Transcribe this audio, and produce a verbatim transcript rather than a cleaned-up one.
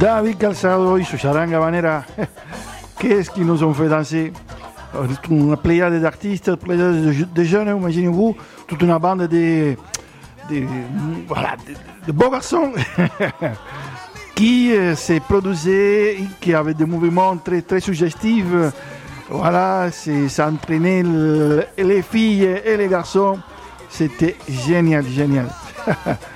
David Calzado et ce charanga habanera. Qu'est-ce qu'ils nous ont fait danser? Une pléiade d'artistes, une pléiade de, de jeunes, imaginez-vous, toute une bande de, de, voilà, de, de beaux garçons qui euh, se produisaient, qui avaient des mouvements très, très suggestifs. Voilà, ça entraînait le, les filles et les garçons. C'était génial, génial.